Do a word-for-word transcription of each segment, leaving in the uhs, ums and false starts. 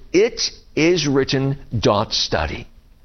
It is written dot study.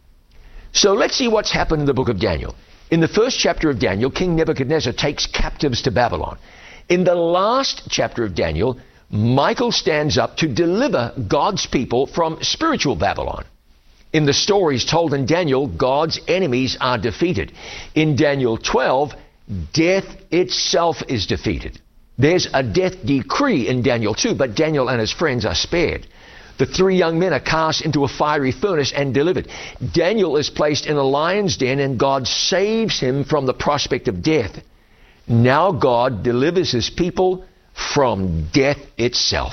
So let's see what's happened in the book of Daniel. In the first chapter of Daniel, King Nebuchadnezzar takes captives to Babylon. In the last chapter of Daniel, Michael stands up to deliver God's people from spiritual Babylon. In the stories told in Daniel, God's enemies are defeated. In Daniel twelve, death itself is defeated. There's a death decree in Daniel two, but Daniel and his friends are spared. The three young men are cast into a fiery furnace and delivered. Daniel is placed in a lion's den, and God saves him from the prospect of death. Now God delivers his people from death itself.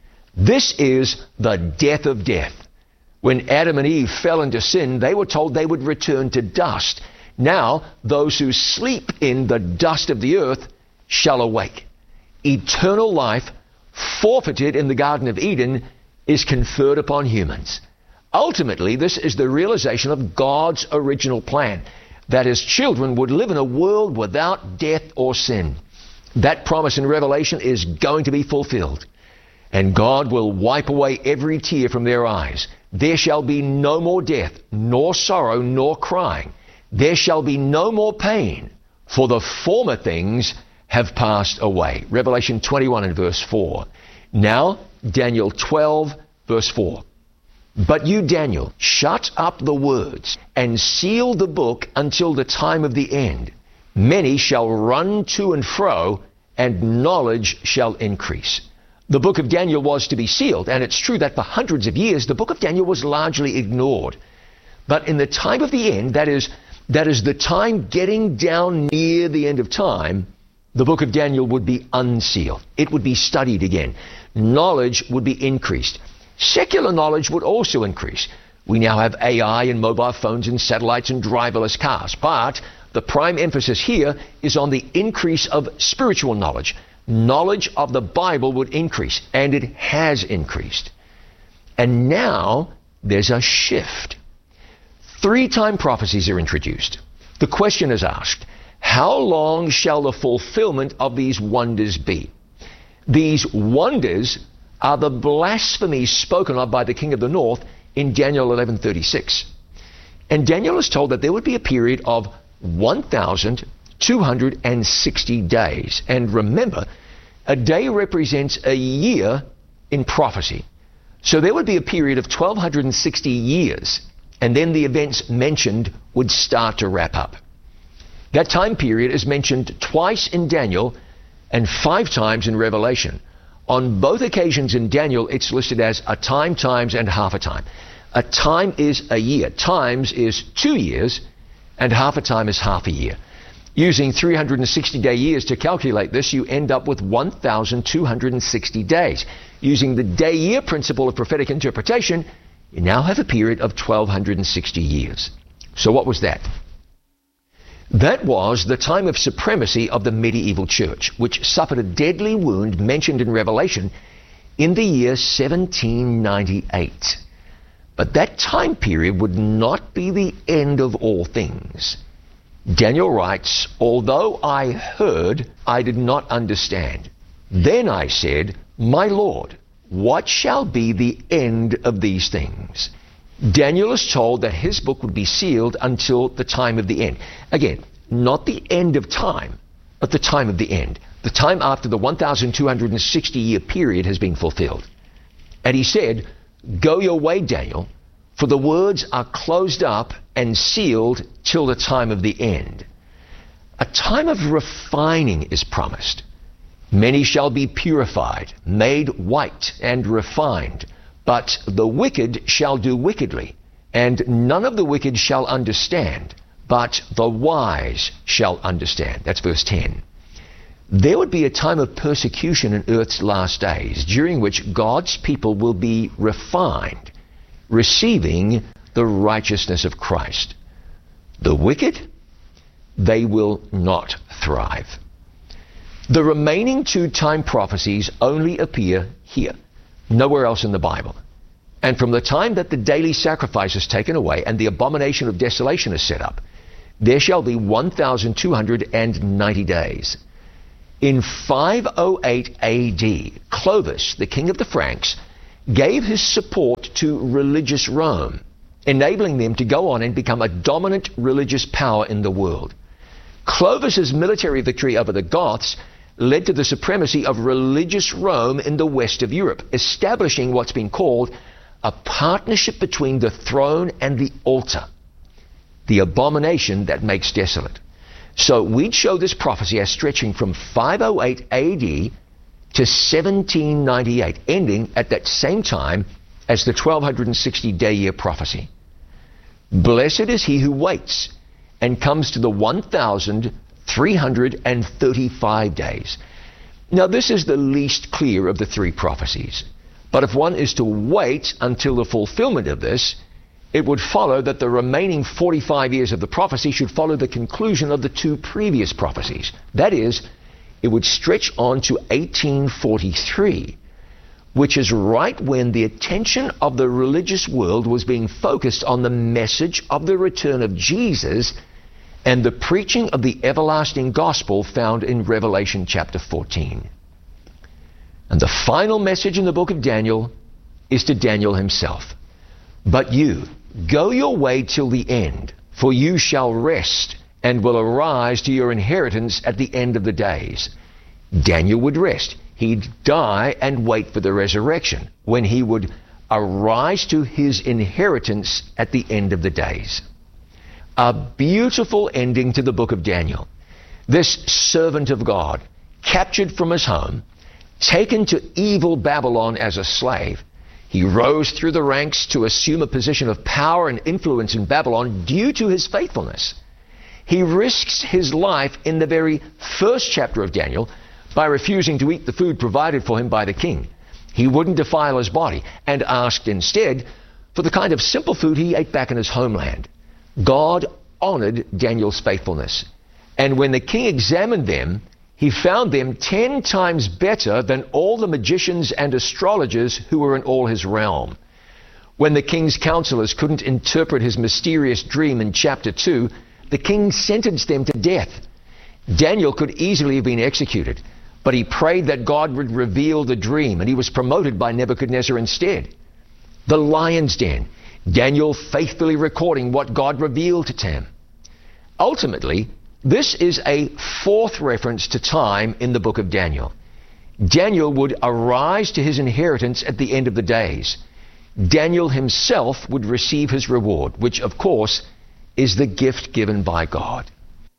This is the death of death. When Adam and Eve fell into sin, they were told they would return to dust. Now, those who sleep in the dust of the earth shall awake. Eternal life, forfeited in the Garden of Eden, is conferred upon humans. Ultimately, this is the realization of God's original plan, that his children would live in a world without death or sin. That promise in Revelation is going to be fulfilled, and God will wipe away every tear from their eyes. There shall be no more death, nor sorrow, nor crying. There shall be no more pain, for the former things have passed away. Revelation twenty-one and verse four. Now, Daniel twelve, verse four. But you, Daniel, shut up the words and seal the book until the time of the end. Many shall run to and fro, and knowledge shall increase. The book of Daniel was to be sealed, and it's true that for hundreds of years the book of Daniel was largely ignored. But in the time of the end, that is, that is the time getting down near the end of time, the book of Daniel would be unsealed. It would be studied again. Knowledge would be increased. Secular knowledge would also increase. We now have A I and mobile phones and satellites and driverless cars. But the prime emphasis here is on the increase of spiritual knowledge. Knowledge of the Bible would increase, and it has increased. And now there's a shift. Three-time prophecies are introduced. The question is asked, how long shall the fulfillment of these wonders be? These wonders are the blasphemies spoken of by the king of the north in Daniel eleven thirty-six. And Daniel is told that there would be a period of one thousand two hundred sixty days. And remember, a day represents a year in prophecy. So there would be a period of one thousand two hundred sixty years, and then the events mentioned would start to wrap up. That time period is mentioned twice in Daniel and five times in Revelation. On both occasions in Daniel, it's listed as a time, times, and half a time. A time is a year. Times is two years, and half a time is half a year. Using three hundred sixty day years to calculate this, you end up with one thousand two hundred sixty days. Using the day-year principle of prophetic interpretation, you now have a period of one thousand two hundred sixty years. So what was that? That was the time of supremacy of the medieval church, which suffered a deadly wound mentioned in Revelation in the year seventeen ninety-eight. But that time period would not be the end of all things. Daniel writes, although I heard, I did not understand. Then I said, my Lord, what shall be the end of these things? Daniel is told that his book would be sealed until the time of the end. Again, not the end of time, but the time of the end. The time after the one thousand two hundred sixty year period has been fulfilled. And he said, go your way, Daniel, for the words are closed up and sealed till the time of the end. A time of refining is promised. Many shall be purified, made white and refined. But the wicked shall do wickedly, and none of the wicked shall understand, but the wise shall understand. That's verse ten. There would be a time of persecution in earth's last days, during which God's people will be refined, receiving the righteousness of Christ. The wicked, they will not thrive. The remaining two time prophecies only appear here, nowhere else in the Bible. And from the time that the daily sacrifice is taken away and the abomination of desolation is set up, there shall be one thousand two hundred ninety days. In five oh eight A D, Clovis, the king of the Franks, gave his support to religious Rome, enabling them to go on and become a dominant religious power in the world. Clovis's military victory over the Goths led to the supremacy of religious Rome in the west of Europe, establishing what's been called a partnership between the throne and the altar, the abomination that makes desolate. So we'd show this prophecy as stretching from five oh eight A D to seventeen ninety-eight, ending at that same time as the twelve sixty day year prophecy. Blessed is he who waits and comes to the one thousand three hundred thirty-five days. Now this is the least clear of the three prophecies. But if one is to wait until the fulfillment of this, it would follow that the remaining forty-five years of the prophecy should follow the conclusion of the two previous prophecies. That is, it would stretch on to eighteen forty-three, which is right when the attention of the religious world was being focused on the message of the return of Jesus and the preaching of the everlasting gospel found in Revelation chapter fourteen. And the final message in the book of Daniel is to Daniel himself. But you, go your way till the end, for you shall rest and will arise to your inheritance at the end of the days. Daniel would rest. He'd die and wait for the resurrection, when he would arise to his inheritance at the end of the days. A beautiful ending to the book of Daniel. This servant of God, captured from his home, taken to evil Babylon as a slave, he rose through the ranks to assume a position of power and influence in Babylon due to his faithfulness. He risks his life in the very first chapter of Daniel by refusing to eat the food provided for him by the king. He wouldn't defile his body and asked instead for the kind of simple food he ate back in his homeland. God honored Daniel's faithfulness, and when the king examined them, he found them ten times better than all the magicians and astrologers who were in all his realm. When the king's counselors couldn't interpret his mysterious dream in chapter two, the king sentenced them to death. Daniel could easily have been executed, but he prayed that God would reveal the dream, and he was promoted by Nebuchadnezzar instead. The lion's den, Daniel faithfully recording what God revealed to him. Ultimately, this is a fourth reference to time in the book of Daniel. Daniel would arise to his inheritance at the end of the days. Daniel himself would receive his reward, which of course is the gift given by God.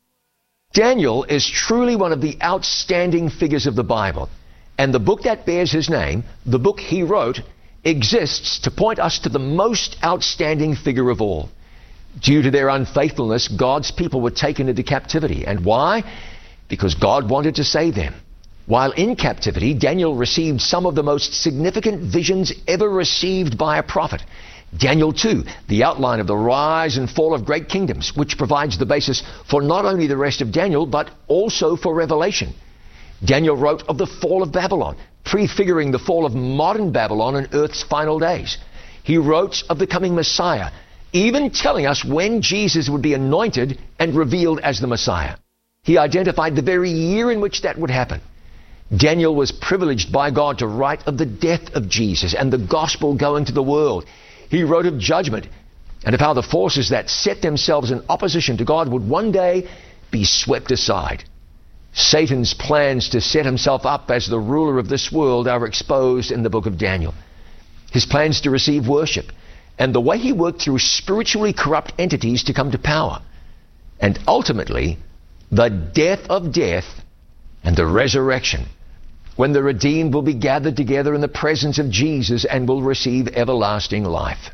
Daniel is truly one of the outstanding figures of the Bible, and the book that bears his name, the book he wrote, exists to point us to the most outstanding figure of all. Due to their unfaithfulness, God's people were taken into captivity. And why? Because God wanted to save them. While in captivity, Daniel received some of the most significant visions ever received by a prophet. Daniel two, the outline of the rise and fall of great kingdoms, which provides the basis for not only the rest of Daniel, but also for Revelation. Daniel wrote of the fall of Babylon, prefiguring the fall of modern Babylon in earth's final days. He wrote of the coming Messiah, even telling us when Jesus would be anointed and revealed as the Messiah. He identified the very year in which that would happen. Daniel was privileged by God to write of the death of Jesus and the gospel going to the world. He wrote of judgment and of how the forces that set themselves in opposition to God would one day be swept aside. Satan's plans to set himself up as the ruler of this world are exposed in the book of Daniel. His plans to receive worship, and the way he worked through spiritually corrupt entities to come to power. And ultimately, the death of death and the resurrection, when the redeemed will be gathered together in the presence of Jesus and will receive everlasting life.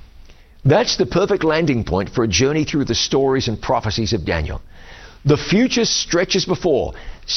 That's the perfect landing point for a journey through the stories and prophecies of Daniel. The future stretches before.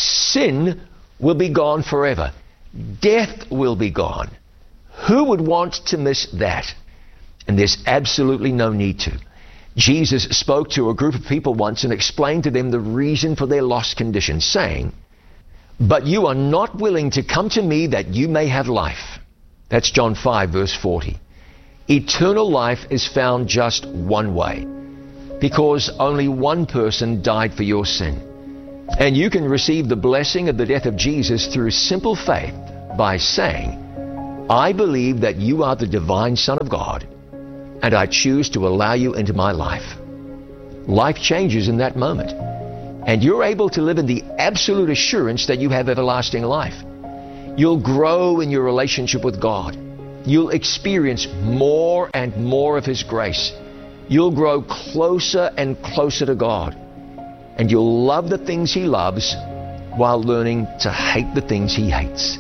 Sin will be gone forever. Death will be gone. Who would want to miss that? And there's absolutely no need to. Jesus spoke to a group of people once and explained to them the reason for their lost condition, saying, "But you are not willing to come to me that you may have life." That's John five, verse forty. Eternal life is found just one way, because only one person died for your sin. And you can receive the blessing of the death of Jesus through simple faith by saying, I believe that you are the divine Son of God, and I choose to allow you into my life. Life changes in that moment, and you're able to live in the absolute assurance that you have everlasting life. You'll grow in your relationship with God. You'll experience more and more of His grace. You'll grow closer and closer to God, and you'll love the things He loves while learning to hate the things He hates.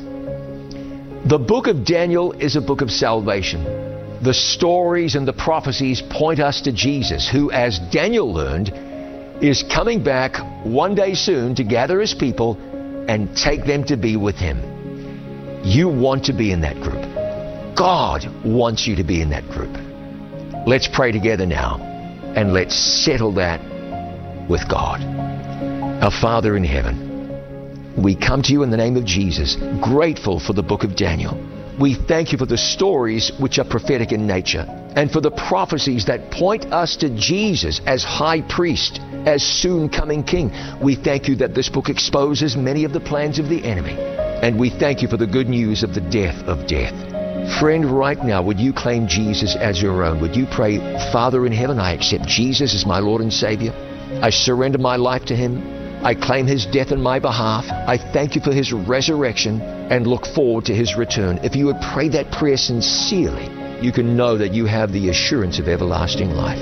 The book of Daniel is a book of salvation. The stories and the prophecies point us to Jesus, who, as Daniel learned, is coming back one day soon to gather His people and take them to be with Him. You want to be in that group. God wants you to be in that group. Let's pray together now, and let's settle that with God. Our Father in heaven, we come to you in the name of Jesus, grateful for the book of Daniel. We thank you for the stories which are prophetic in nature, and for the prophecies that point us to Jesus as high priest, as soon coming king. We thank you that this book exposes many of the plans of the enemy, and we thank you for the good news of the death of death. Friend, right now, would you claim Jesus as your own? Would you pray, Father in heaven, I accept Jesus as my Lord and Savior. I surrender my life to Him. I claim His death in my behalf. I thank you for His resurrection and look forward to His return. If you would pray that prayer sincerely, you can know that you have the assurance of everlasting life.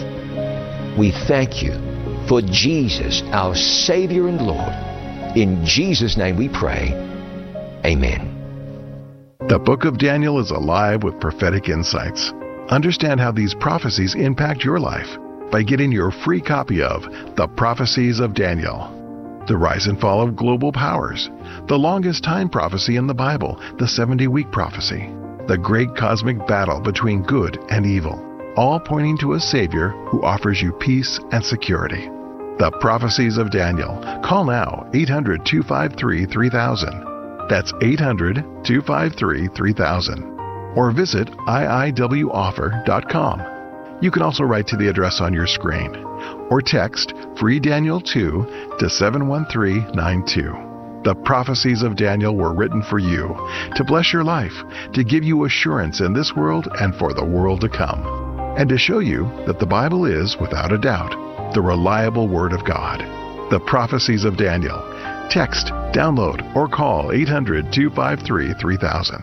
We thank you for Jesus, our Savior and Lord. In Jesus' name we pray. Amen. The book of Daniel is alive with prophetic insights. Understand how these prophecies impact your life by getting your free copy of The Prophecies of Daniel. The rise and fall of global powers, the longest time prophecy in the Bible, the seventy-week prophecy, the great cosmic battle between good and evil, all pointing to a Savior who offers you peace and security. The Prophecies of Daniel. Call now, eight hundred, two five three, three thousand. That's eight hundred, two five three, three thousand. Or visit I I W offer dot com. You can also write to the address on your screen, or text Free Daniel two to seven one three nine two. The prophecies of Daniel were written for you, to bless your life, to give you assurance in this world and for the world to come, and to show you that the Bible is, without a doubt, the reliable Word of God. The Prophecies of Daniel. Text, download, or call eight hundred, two five three, three thousand.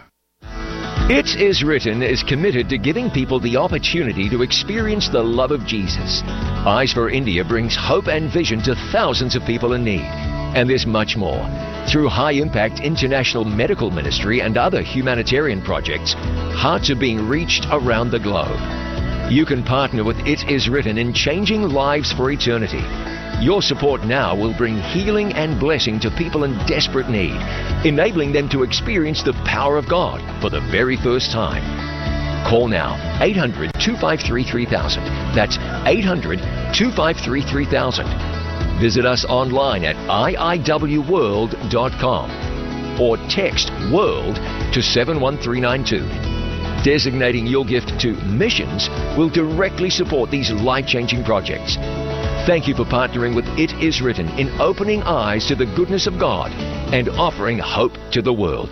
It Is Written is committed to giving people the opportunity to experience the love of Jesus. Eyes for India brings hope and vision to thousands of people in need. And there's much more. Through high-impact international medical ministry and other humanitarian projects, hearts are being reached around the globe. You can partner with It Is Written in changing lives for eternity. Your support now will bring healing and blessing to people in desperate need, enabling them to experience the power of God for the very first time. Call now, eight hundred, two five three, three thousand. That's eight hundred, two five three, three thousand. Visit us online at I I W world dot com or text WORLD to seven one three nine two. Designating your gift to missions will directly support these life-changing projects. Thank you for partnering with It Is Written in opening eyes to the goodness of God and offering hope to the world.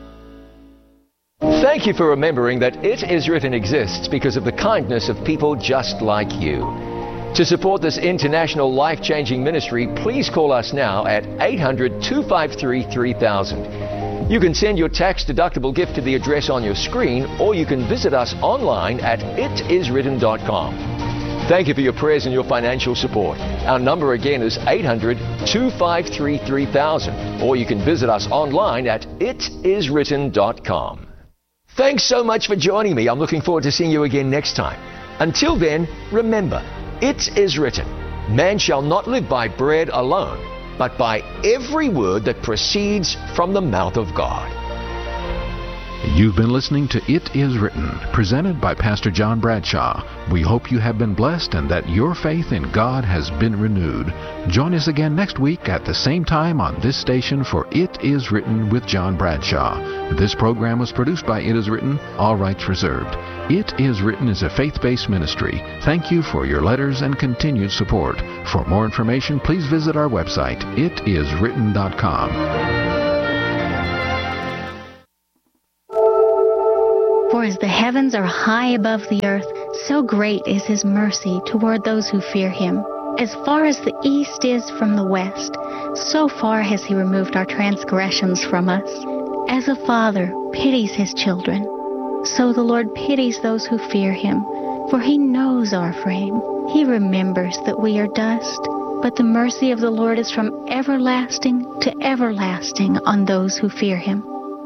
Thank you for remembering that It Is Written exists because of the kindness of people just like you. To support this international life-changing ministry, please call us now at eight hundred, two five three, three thousand. You can send your tax-deductible gift to the address on your screen, or you can visit us online at it is written dot com. Thank you for your prayers and your financial support. Our number again is eight hundred, two five three, three thousand, or you can visit us online at it is written dot com. Thanks so much for joining me. I'm looking forward to seeing you again next time. Until then, remember, it is written, man shall not live by bread alone, but by every word that proceeds from the mouth of God. You've been listening to It Is Written, presented by Pastor John Bradshaw. We hope you have been blessed and that your faith in God has been renewed. Join us again next week at the same time on this station for It Is Written with John Bradshaw. This program was produced by It Is Written, all rights reserved. It Is Written is a faith-based ministry. Thank you for your letters and continued support. For more information, please visit our website, it is written dot com. as the heavens are high above the earth, so great is his mercy toward those who fear him. As far as the east is from the west, so far has he removed our transgressions from us. As a father pities his children, so the Lord pities those who fear him. For he knows our frame. He remembers that we are dust. But the mercy of the Lord is from everlasting to everlasting on those who fear him.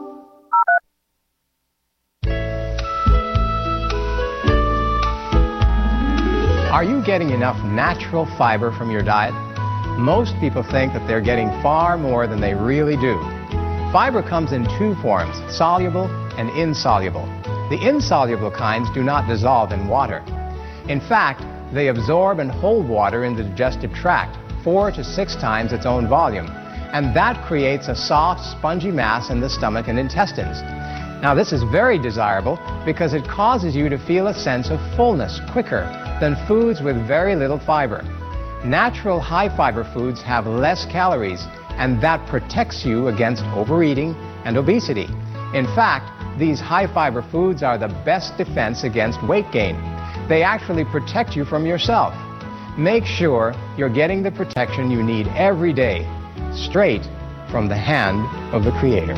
Are you getting enough natural fiber from your diet? Most people think that they're getting far more than they really do. Fiber comes in two forms, soluble and insoluble. The insoluble kinds do not dissolve in water. In fact, they absorb and hold water in the digestive tract, four to six times its own volume, and that creates a soft, spongy mass in the stomach and intestines. Now, this is very desirable because it causes you to feel a sense of fullness quicker than foods with very little fiber. Natural high-fiber foods have less calories, and that protects you against overeating and obesity. In fact, these high-fiber foods are the best defense against weight gain. They actually protect you from yourself. Make sure you're getting the protection you need every day, straight from the hand of the Creator.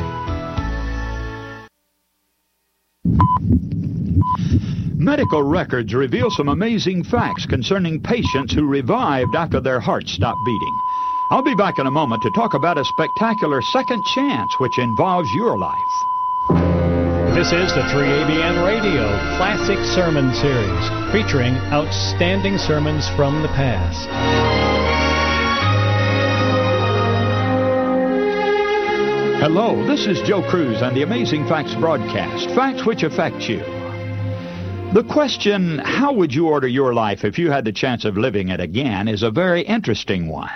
Medical records reveal some amazing facts concerning patients who revived after their hearts stopped beating. I'll be back in a moment to talk about a spectacular second chance which involves your life. This is the three A B N Radio Classic Sermon Series, featuring outstanding sermons from the past. Hello, this is Joe Cruz on the Amazing Facts broadcast, facts which affect you. The question, how would you order your life if you had the chance of living it again, is a very interesting one.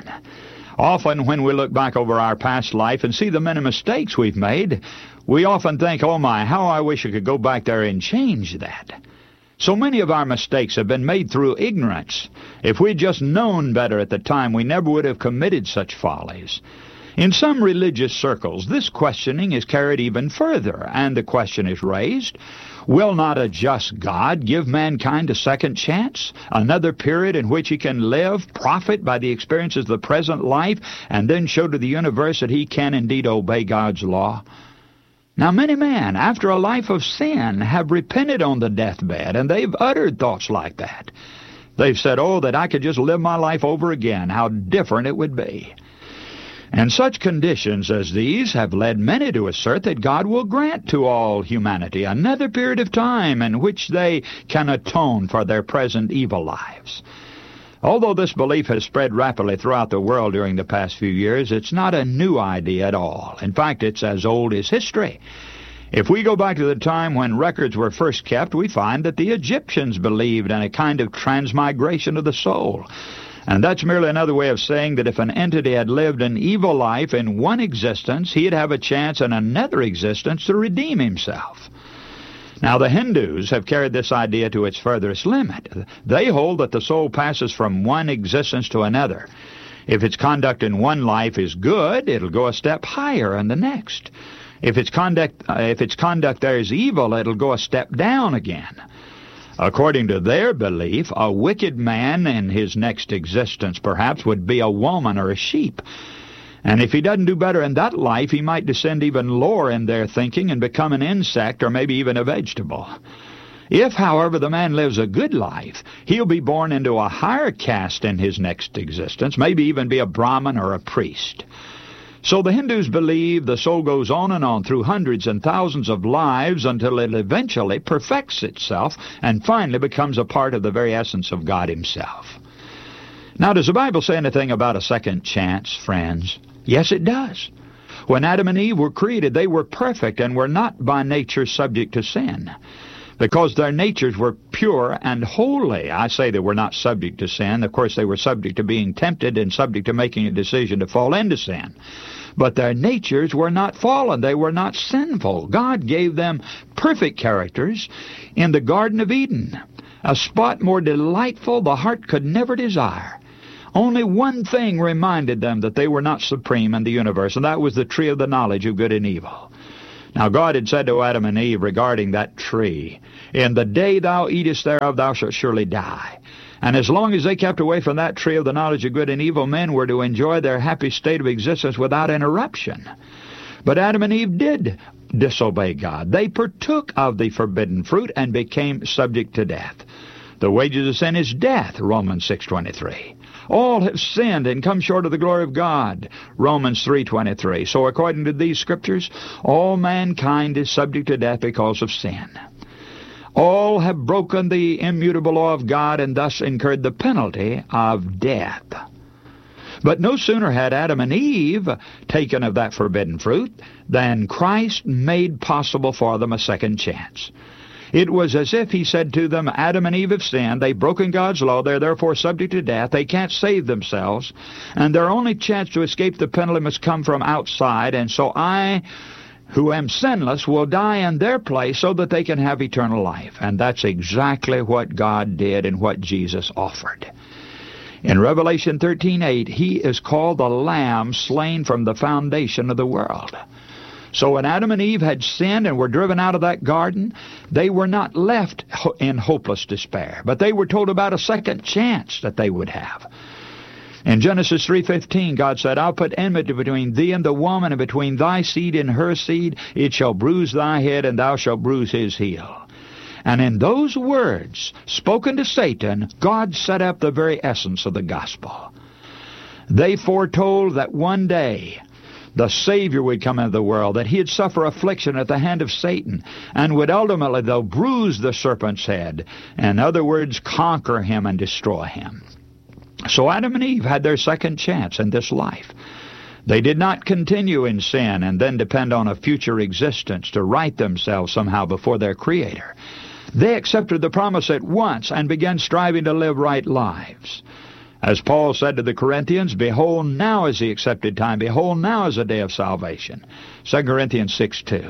Often when we look back over our past life and see the many mistakes we've made, we often think, oh my, how I wish I could go back there and change that. So many of our mistakes have been made through ignorance. If we'd just known better at the time, we never would have committed such follies. In some religious circles, this questioning is carried even further, and the question is raised, will not a just God give mankind a second chance, another period in which he can live, profit by the experiences of the present life, and then show to the universe that he can indeed obey God's law? Now, many men, after a life of sin, have repented on the deathbed, and they've uttered thoughts like that. They've said, oh, that I could just live my life over again, how different it would be. And such conditions as these have led many to assert that God will grant to all humanity another period of time in which they can atone for their present evil lives. Although this belief has spread rapidly throughout the world during the past few years, it's not a new idea at all. In fact, it's as old as history. If we go back to the time when records were first kept, we find that the Egyptians believed in a kind of transmigration of the soul. And that's merely another way of saying that if an entity had lived an evil life in one existence, he'd have a chance in another existence to redeem himself. Now, the Hindus have carried this idea to its furthest limit. They hold that the soul passes from one existence to another. If its conduct in one life is good, it'll go a step higher in the next. If its conduct, uh, if its conduct there is evil, it'll go a step down again. According to their belief, a wicked man in his next existence perhaps would be a woman or a sheep. And if he doesn't do better in that life, he might descend even lower in their thinking and become an insect or maybe even a vegetable. If, however, the man lives a good life, he'll be born into a higher caste in his next existence, maybe even be a Brahmin or a priest. So the Hindus believe the soul goes on and on through hundreds and thousands of lives until it eventually perfects itself and finally becomes a part of the very essence of God himself. Now, does the Bible say anything about a second chance, friends? Yes, it does. When Adam and Eve were created, they were perfect and were not by nature subject to sin. Because their natures were pure and holy. I say they were not subject to sin. Of course, they were subject to being tempted and subject to making a decision to fall into sin. But their natures were not fallen. They were not sinful. God gave them perfect characters in the Garden of Eden, a spot more delightful the heart could never desire. Only one thing reminded them that they were not supreme in the universe, and that was the tree of the knowledge of good and evil. Now God had said to Adam and Eve regarding that tree, "In the day thou eatest thereof, thou shalt surely die." And as long as they kept away from that tree of the knowledge of good and evil, men were to enjoy their happy state of existence without interruption. But Adam and Eve did disobey God. They partook of the forbidden fruit and became subject to death. The wages of sin is death, Romans six twenty-three. All have sinned and come short of the glory of God, Romans three twenty-three. So according to these scriptures, all mankind is subject to death because of sin. All have broken the immutable law of God and thus incurred the penalty of death. But no sooner had Adam and Eve taken of that forbidden fruit than Christ made possible for them a second chance. It was as if he said to them, Adam and Eve have sinned, they've broken God's law, they're therefore subject to death, they can't save themselves, and their only chance to escape the penalty must come from outside, and so I, who am sinless, will die in their place so that they can have eternal life. And that's exactly what God did and what Jesus offered. In Revelation thirteen eight, he is called the Lamb slain from the foundation of the world. So when Adam and Eve had sinned and were driven out of that garden, they were not left in hopeless despair, but they were told about a second chance that they would have. In Genesis three fifteen, God said, I'll put enmity between thee and the woman, and between thy seed and her seed. It shall bruise thy head, and thou shalt bruise his heel. And in those words, spoken to Satan, God set up the very essence of the gospel. They foretold that one day the Savior would come into the world, that he'd suffer affliction at the hand of Satan, and would ultimately, though, bruise the serpent's head. In other words, conquer him and destroy him. So Adam and Eve had their second chance in this life. They did not continue in sin and then depend on a future existence to right themselves somehow before their Creator. They accepted the promise at once and began striving to live right lives. As Paul said to the Corinthians, behold, now is the accepted time. Behold, now is the day of salvation. Second Corinthians six two.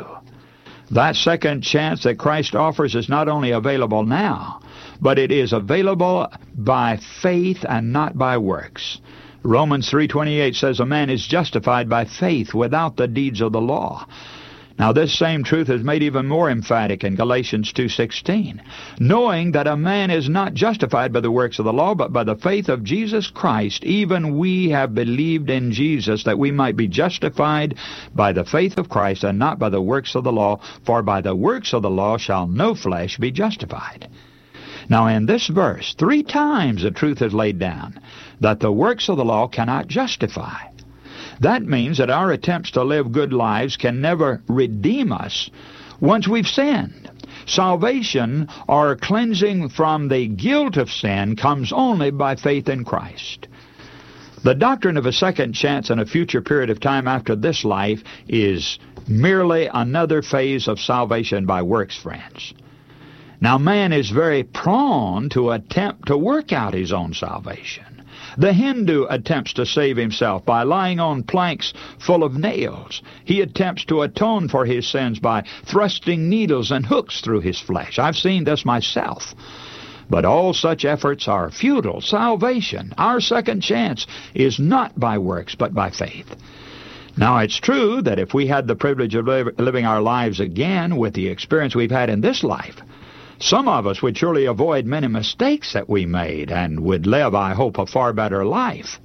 That second chance that Christ offers is not only available now, but it is available by faith and not by works. Romans three twenty-eight says a man is justified by faith without the deeds of the law. Now this same truth is made even more emphatic in Galatians two sixteen, knowing that a man is not justified by the works of the law, but by the faith of Jesus Christ. Even we have believed in Jesus, that we might be justified by the faith of Christ, and not by the works of the law. For by the works of the law shall no flesh be justified. Now in this verse, three times the truth is laid down that the works of the law cannot justify. That means that our attempts to live good lives can never redeem us once we've sinned. Salvation, or cleansing from the guilt of sin, comes only by faith in Christ. The doctrine of a second chance in a future period of time after this life is merely another phase of salvation by works, friends. Now, man is very prone to attempt to work out his own salvation. The Hindu attempts to save himself by lying on planks full of nails. He attempts to atone for his sins by thrusting needles and hooks through his flesh. I've seen this myself. But all such efforts are futile. Salvation, our second chance, is not by works but by faith. Now, it's true that if we had the privilege of li- living our lives again with the experience we've had in this life, some of us would surely avoid many mistakes that we made and would live, I hope, a far better life.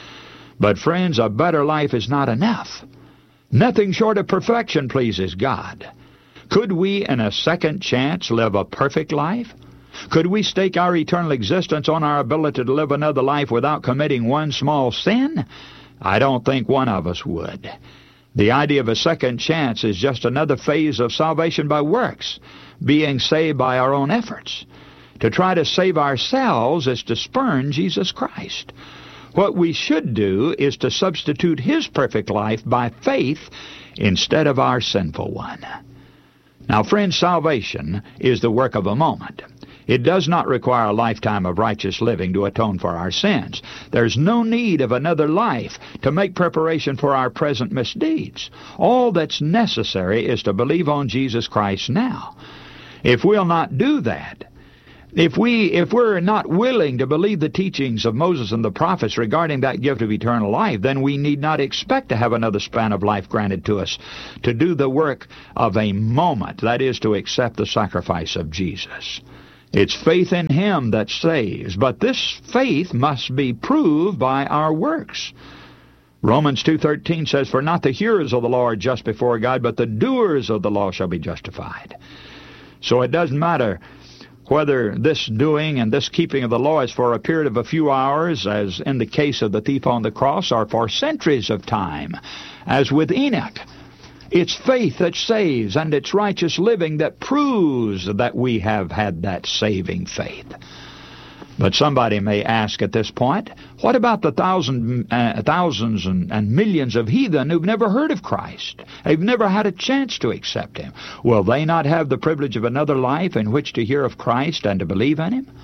But friends, a better life is not enough. Nothing short of perfection pleases God. Could we, in a second chance, live a perfect life? Could we stake our eternal existence on our ability to live another life without committing one small sin? I don't think one of us would. The idea of a second chance is just another phase of salvation by works, being saved by our own efforts. To try to save ourselves is to spurn Jesus Christ. What we should do is to substitute his perfect life by faith instead of our sinful one. Now, friends, salvation is the work of a moment. It does not require a lifetime of righteous living to atone for our sins. There's no need of another life to make preparation for our present misdeeds. All that's necessary is to believe on Jesus Christ now. If we'll not do that, If we, if we're not willing to believe the teachings of Moses and the prophets regarding that gift of eternal life, then we need not expect to have another span of life granted to us to do the work of a moment, that is, to accept the sacrifice of Jesus. It's faith in Him that saves, but this faith must be proved by our works. Romans two thirteen says, "For not the hearers of the law are just before God, but the doers of the law shall be justified." So it doesn't matter whether this doing and this keeping of the law is for a period of a few hours, as in the case of the thief on the cross, or for centuries of time, as with Enoch. It's faith that saves, and it's righteous living that proves that we have had that saving faith. But somebody may ask at this point, what about the thousand, uh, thousands and, and millions of heathen who've never heard of Christ? They've never had a chance to accept Him. Will they not have the privilege of another life in which to hear of Christ and to believe in Him?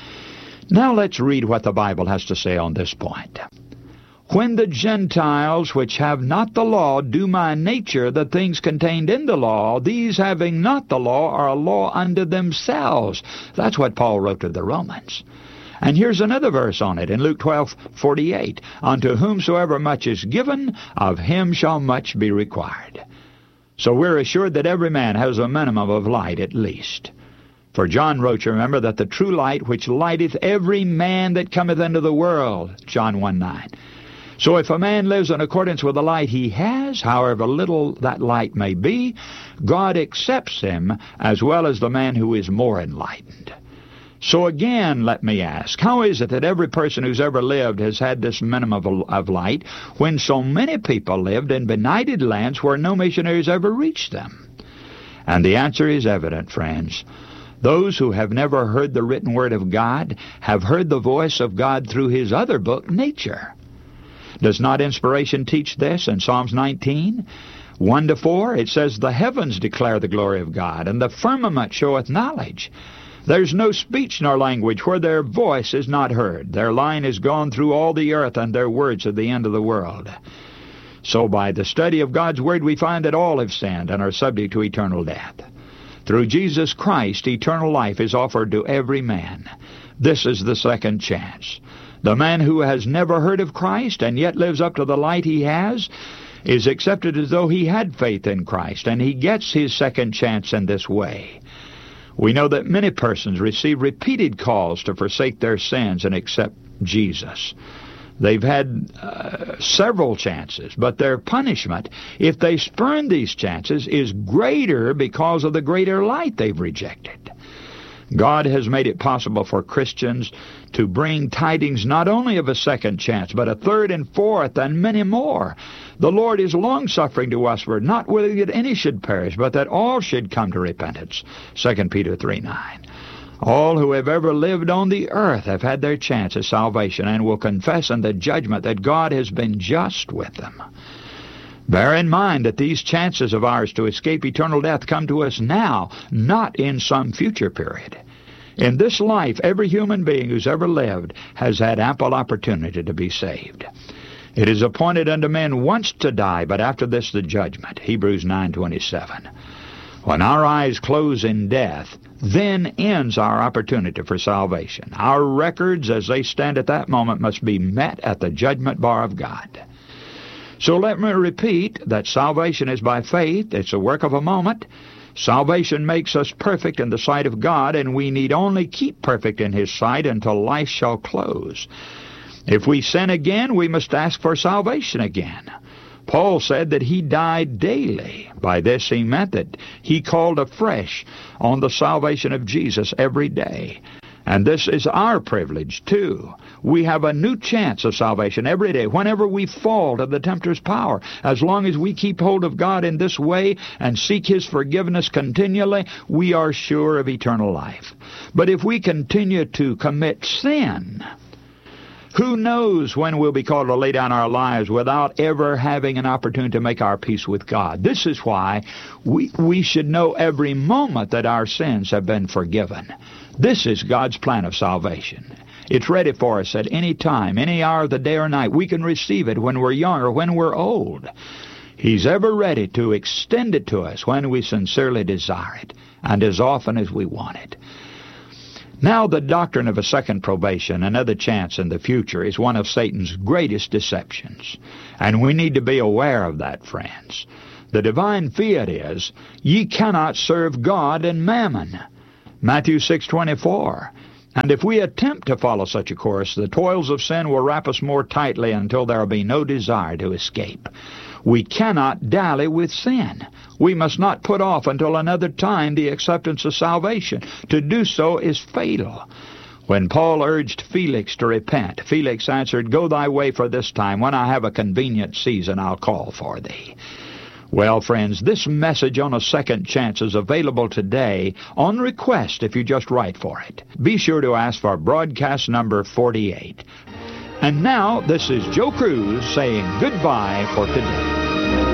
Now let's read what the Bible has to say on this point. "When the Gentiles which have not the law do by nature the things contained in the law, these having not the law are a law unto themselves." That's what Paul wrote to the Romans. And here's another verse on it in Luke twelve forty-eight. "Unto whomsoever much is given, of him shall much be required." So we're assured that every man has a minimum of light at least. For John wrote, you remember, that the true light which lighteth every man that cometh into the world, John one nine. So if a man lives in accordance with the light he has, however little that light may be, God accepts him as well as the man who is more enlightened. So again, let me ask, how is it that every person who's ever lived has had this minimum of, of light when so many people lived in benighted lands where no missionaries ever reached them? And the answer is evident, friends. Those who have never heard the written word of God have heard the voice of God through His other book, nature. Does not inspiration teach this in Psalms nineteen? one to four, it says, "The heavens declare the glory of God, and the firmament showeth knowledge. There's no speech nor language where their voice is not heard. Their line is gone through all the earth, and their words are the end of the world." So by the study of God's word we find that all have sinned and are subject to eternal death. Through Jesus Christ, eternal life is offered to every man. This is the second chance. The man who has never heard of Christ and yet lives up to the light he has is accepted as though he had faith in Christ, and he gets his second chance in this way. We know that many persons receive repeated calls to forsake their sins and accept Jesus. They've had uh, several chances, but their punishment, if they spurn these chances, is greater because of the greater light they've rejected. God has made it possible for Christians to bring tidings not only of a second chance, but a third and fourth and many more. The Lord is long-suffering to usward, not willing that any should perish, but that all should come to repentance. Second Peter three nine. All who have ever lived on the earth have had their chance of salvation and will confess in the judgment that God has been just with them. Bear in mind that these chances of ours to escape eternal death come to us now, not in some future period. In this life, every human being who's ever lived has had ample opportunity to be saved. It is appointed unto men once to die, but after this the judgment. Hebrews nine twenty-seven. When our eyes close in death, then ends our opportunity for salvation. Our records as they stand at that moment must be met at the judgment bar of God. So let me repeat that salvation is by faith. It's a work of a moment. Salvation makes us perfect in the sight of God, and we need only keep perfect in His sight until life shall close. If we sin again, we must ask for salvation again. Paul said that he died daily. By this he meant that he called afresh on the salvation of Jesus every day. And this is our privilege, too. We have a new chance of salvation every day, whenever we fall to the tempter's power. As long as we keep hold of God in this way and seek His forgiveness continually, we are sure of eternal life. But if we continue to commit sin, who knows when we'll be called to lay down our lives without ever having an opportunity to make our peace with God. This is why we, we should know every moment that our sins have been forgiven. This is God's plan of salvation. It's ready for us at any time, any hour of the day or night. We can receive it when we're young or when we're old. He's ever ready to extend it to us when we sincerely desire it and as often as we want it. Now, the doctrine of a second probation, another chance in the future, is one of Satan's greatest deceptions. And we need to be aware of that, friends. The divine fiat is, ye cannot serve God and mammon. Matthew six twenty-four. And if we attempt to follow such a course, the toils of sin will wrap us more tightly until there will be no desire to escape. We cannot dally with sin. We must not put off until another time the acceptance of salvation. To do so is fatal. When Paul urged Felix to repent, Felix answered, Go thy way for this time. When I have a convenient season, I'll call for thee. Well, friends, this message on a second chance is available today on request if you just write for it. Be sure to ask for broadcast number forty-eight. And now, this is Joe Cruz saying goodbye for today.